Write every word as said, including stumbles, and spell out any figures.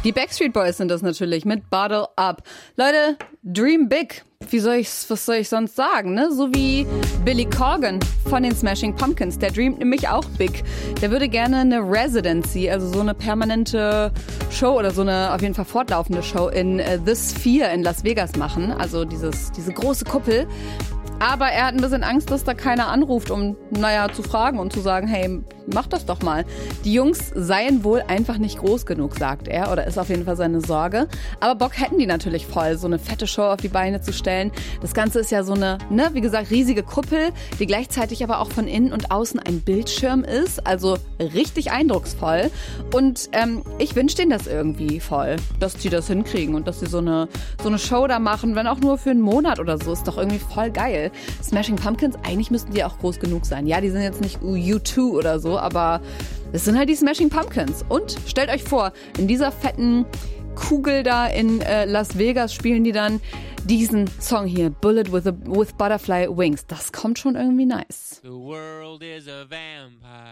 Die Backstreet Boys sind das natürlich mit Bottle Up. Leute, dream big. Wie soll ich's, was soll ich sonst sagen, ne? So wie Billy Corgan von den Smashing Pumpkins. Der dreamt nämlich auch big. Der würde gerne eine Residency, also so eine permanente Show oder so eine auf jeden Fall fortlaufende Show in uh, The Sphere in Las Vegas machen. Also dieses, diese große Kuppel. Aber er hat ein bisschen Angst, dass da keiner anruft, um, naja, zu fragen und zu sagen, hey, mach das doch mal. Die Jungs seien wohl einfach nicht groß genug, sagt er, oder ist auf jeden Fall seine Sorge. Aber Bock hätten die natürlich voll, so eine fette Show auf die Beine zu stellen. Das Ganze ist ja so eine, ne, wie gesagt, riesige Kuppel, die gleichzeitig aber auch von innen und außen ein Bildschirm ist. Also richtig eindrucksvoll. Und ähm, ich wünsche denen das irgendwie voll, dass die das hinkriegen und dass sie so eine, so eine Show da machen, wenn auch nur für einen Monat oder so. Ist doch irgendwie voll geil. Smashing Pumpkins, eigentlich müssten die auch groß genug sein. Ja, die sind jetzt nicht U zwei oder so, aber es sind halt die Smashing Pumpkins. Und stellt euch vor, in dieser fetten Kugel da in äh, Las Vegas spielen die dann diesen Song hier, Bullet with, a, with Butterfly Wings. Das kommt schon irgendwie nice. The world is a vampire.